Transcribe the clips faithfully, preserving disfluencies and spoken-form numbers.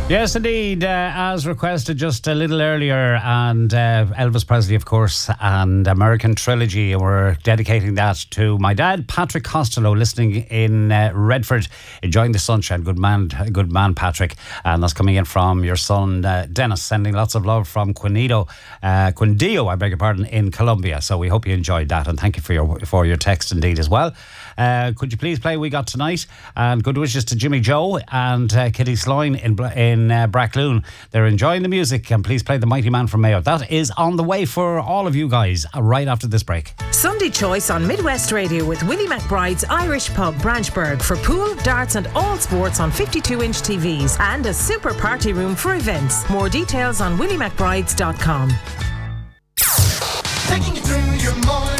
Yes, indeed, uh, as requested just a little earlier, and uh, Elvis Presley, of course, and American Trilogy. And we're dedicating that to my dad, Patrick Costello, listening in uh, Redford, enjoying the sunshine. Good man, good man, Patrick. And that's coming in from your son, uh, Dennis, sending lots of love from Quinito, uh, Quindío, I beg your pardon, in Colombia. So we hope you enjoyed that, and thank you for your for your text indeed as well. Uh, could you please play We Got Tonight? And good wishes to Jimmy Joe and uh, Kitty Sloyne in in uh, Brackloon. They're enjoying the music, and please play The Mighty Man from Mayo. That is on the way for all of you guys uh, right after this break. Sunday Choice on Midwest Radio with Willie McBride's Irish Pub, Branchburg, for pool, darts and all sports on fifty-two inch T Vs, and a super party room for events. More details on willie mcbrides dot com. Taking you through your morning.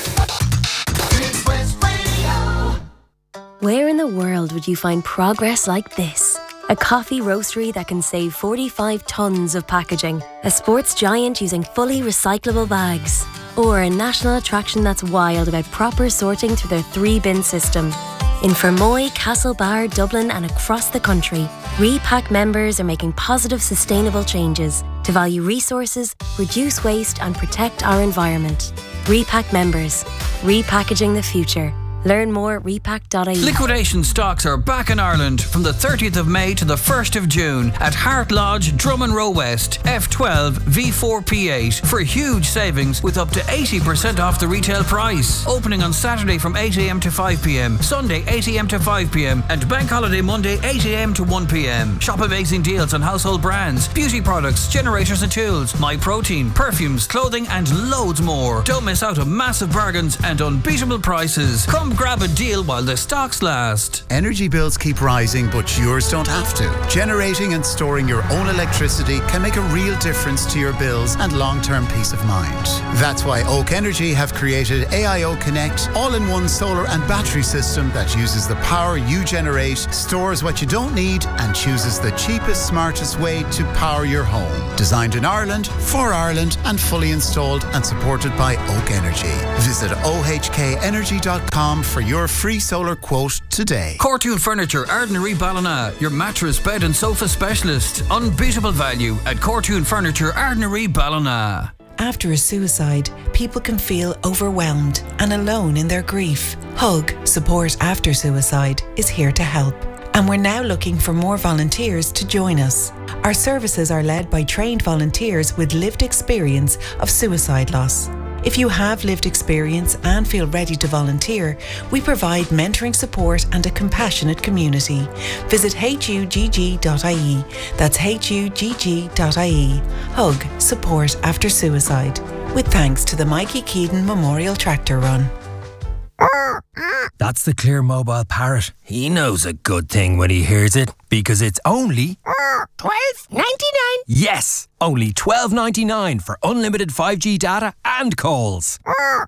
Where in the world would you find progress like this? A coffee roastery that can save forty-five tonnes of packaging, a sports giant using fully recyclable bags, or a national attraction that's wild about proper sorting through their three-bin system. In Fermoy, Castlebar, Dublin and across the country, Repack members are making positive, sustainable changes to value resources, reduce waste and protect our environment. Repack members, repackaging the future. Learn more at repack dot I E. Liquidation stocks are back in Ireland from the thirtieth of May to the first of June at Hart Lodge, Drummond Row West, F twelve V four P eight for huge savings with up to eighty percent off the retail price. Opening on Saturday from eight a m to five p m, Sunday eight a m to five p m and Bank Holiday Monday eight a m to one p m. Shop amazing deals on household brands, beauty products, generators and tools, My Protein, perfumes, clothing and loads more. Don't miss out on massive bargains and unbeatable prices. Come grab a deal while the stocks last. Energy bills keep rising, but yours don't have to. Generating and storing your own electricity can make a real difference to your bills and long-term peace of mind. That's why Oak Energy have created A I O Connect, all-in-one solar and battery system that uses the power you generate, stores what you don't need, and chooses the cheapest, smartest way to power your home. Designed in Ireland, for Ireland, and fully installed and supported by Oak Energy. Visit o h k energy dot com for your free solar quote today. Cortoon Furniture, Ardnary Ballina, your mattress, bed and sofa specialist. Unbeatable value at Cortoon Furniture, Ardnary Ballina. After a suicide, people can feel overwhelmed and alone in their grief. Hug, Support After Suicide, is here to help. And we're now looking for more volunteers to join us. Our services are led by trained volunteers with lived experience of suicide loss. If you have lived experience and feel ready to volunteer, we provide mentoring support and a compassionate community. Visit h u g g dot i e. That's h u g g dot i e. Hug, Support After Suicide. With thanks to the Mikey Keaton Memorial Tractor Run. That's the Clear Mobile Parrot. He knows a good thing when he hears it, because it's only twelve ninety-nine. Yes, only twelve ninety-nine for unlimited five G data and calls.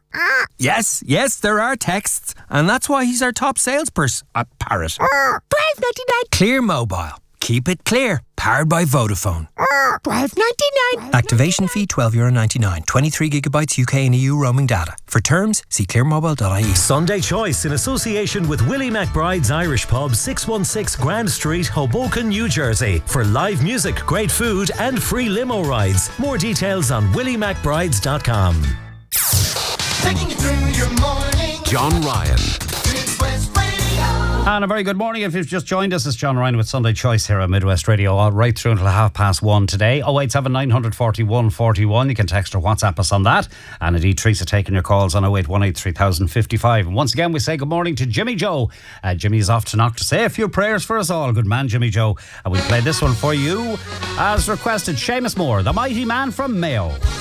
Yes, yes, there are texts, and that's why he's our top salesperson at Parrot. twelve ninety-nine. Clear Mobile. Keep it clear. Powered by Vodafone. twelve ninety-nine. Activation fee twelve euro ninety-nine. twenty-three gigabytes U K and E U roaming data. For terms, see clear mobile dot I E. Sunday Choice in association with Willie McBride's Irish Pub, six one six Grand Street, Hoboken, New Jersey. For live music, great food and free limo rides. More details on willie mcbrides dot com. Taking you through your morning. John Ryan. And a very good morning. If you've just joined us, it's John Ryan with Sunday Choice here on Midwest Radio, all right through until half past one today. oh eight seven nine forty-one forty-one. You can text or WhatsApp us on that. And indeed, Teresa taking your calls on oh eight one eight three thousand fifty-five. And once again, we say good morning to Jimmy Joe. Uh, Jimmy's off to knock to say a few prayers for us all. Good man, Jimmy Joe. And we played this one for you as requested. Seamus Moore, the Mighty Man from Mayo.